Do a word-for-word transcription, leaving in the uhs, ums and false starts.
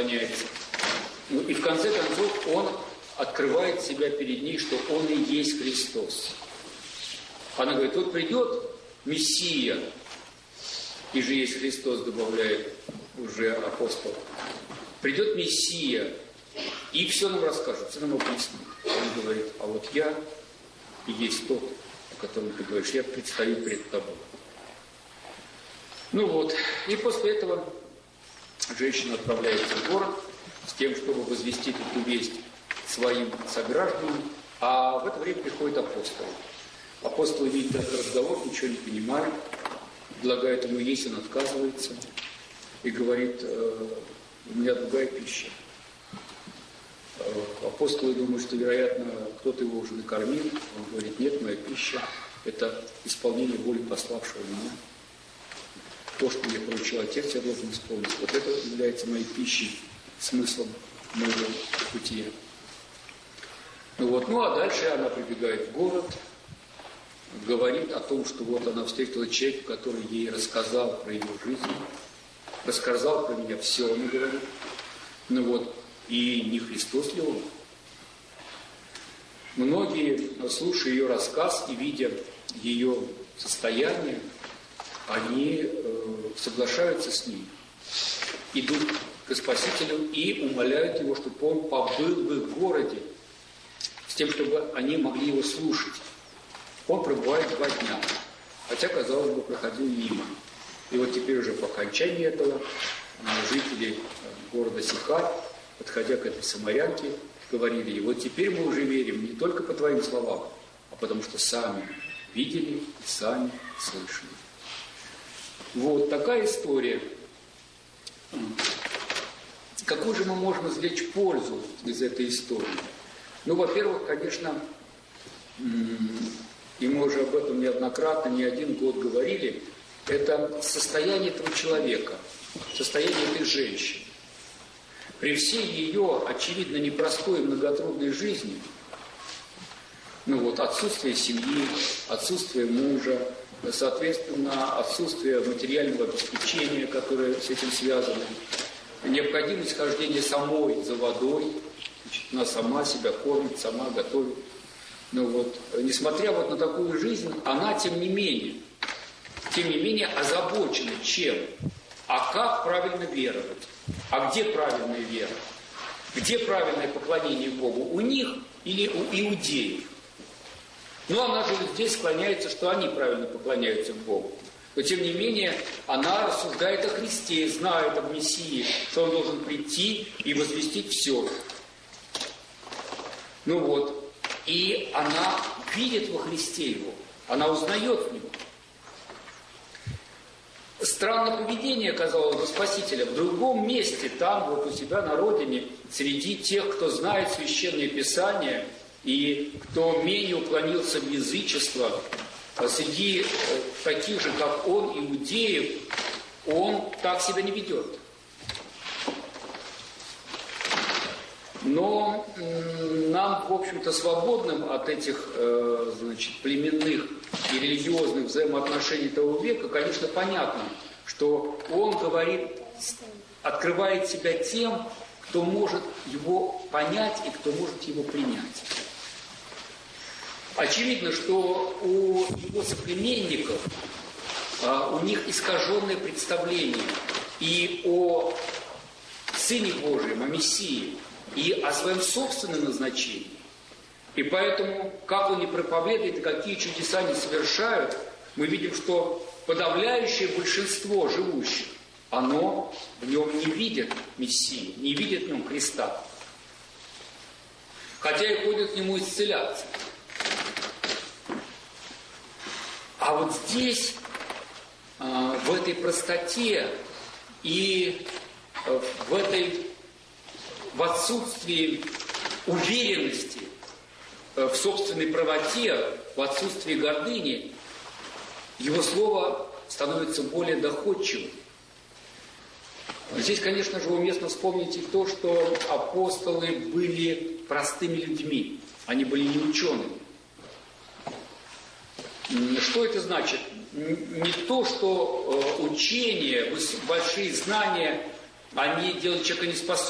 поклоняется. Ну, и в конце концов он открывает себя перед ней, что он и есть Христос. Она говорит, вот придет Мессия, и же есть Христос, добавляет уже апостол. Придет Мессия, и все нам расскажет, все нам объяснит. Он говорит, а вот я и есть тот, о котором ты говоришь, я предстаю перед тобой. Ну вот, и после этого женщина отправляется в город с тем, чтобы возвестить эту весть своим согражданам, а в это время приходит апостол. Апостол видит этот разговор, ничего не понимает, предлагает ему есть, он отказывается и говорит, у меня другая пища. Апостолы думают, что, вероятно, кто-то его уже накормил. Он говорит, нет, моя пища – это исполнение воли пославшего меня. То, что мне поручил Отец, я должен исполнить. Вот это является моей пищей, смыслом моего бытия. Ну, вот. Ну а дальше она прибегает в город, говорит о том, что вот она встретила человека, который ей рассказал про ее жизнь, рассказал про меня все, она говорит. Ну вот, и не Христос ли он? Многие, слушая ее рассказ и видя ее состояние, они э, соглашаются с ней, идут к Спасителю и умоляют его, чтобы он побыл в их городе, с тем, чтобы они могли его слушать. Он пребывает два дня, хотя, казалось бы, проходил мимо. И вот теперь уже по окончании этого жители города Сихар, подходя к этой самарянке, говорили ей, вот теперь мы уже верим не только по твоим словам, а потому что сами видели и сами слышали. Вот такая история. Какую же мы можем извлечь пользу из этой истории? Ну, во-первых, конечно, и мы уже об этом неоднократно, не один год говорили, это состояние этого человека, состояние этой женщины. При всей ее, очевидно, непростой и многотрудной жизни, ну вот, отсутствие семьи, отсутствие мужа, соответственно, отсутствие материального обеспечения, которое с этим связано, необходимость хождения самой за водой, значит, она сама себя кормит, сама готовит. Ну вот, несмотря вот на такую жизнь, она, тем не менее, тем не менее озабочена чем? А как правильно веровать? А где правильная вера? Где правильное поклонение Богу? У них или у иудеев? Но она же здесь склоняется, что они правильно поклоняются Богу. Но тем не менее, она рассуждает о Христе, знает об Мессии, что он должен прийти и возвестить все. Ну вот, и она видит во Христе его, она узнает в нем. Странное поведение, казалось бы, Спасителя. В другом месте, там, вот у себя на родине, среди тех, кто знает Священное Писание и кто менее уклонился в язычество, среди таких же, как он, иудеев, он так себя не ведет. Но нам, в общем-то, свободным от этих, значит, племенных и религиозных взаимоотношений того века, конечно, понятно, что он говорит, открывает себя тем, кто может его понять и кто может его принять. Очевидно, что у его соплеменников, у них искаженное представление и о Сыне Божьем, о Мессии, и о своем собственном назначении. И поэтому, как он не проповедует и какие чудеса не совершают, мы видим, что подавляющее большинство живущих, оно в нем не видит Мессии, не видит в нем Христа. Хотя и ходят к нему исцеляться. А вот здесь, в этой простоте и в этой, в отсутствии уверенности в собственной правоте, в отсутствии гордыни, его слово становится более доходчивым. Здесь, конечно же, уместно вспомнить и то, что апостолы были простыми людьми, они были не учеными. Что это значит? Не то, что учение, большие знания, они делают человека неспособным